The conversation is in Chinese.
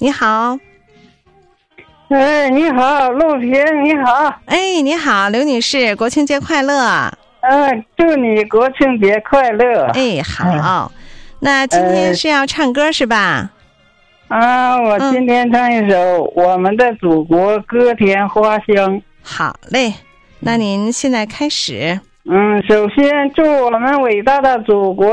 你好。 你好，陆平，你好。 你好，刘女士，国庆节快乐。 祝你国庆节快乐。 好。那今天是要唱歌是吧？ 我今天唱一首《我们的祖国歌田花香》。 好嘞，那您现在开始。 首先祝我们伟大的祖国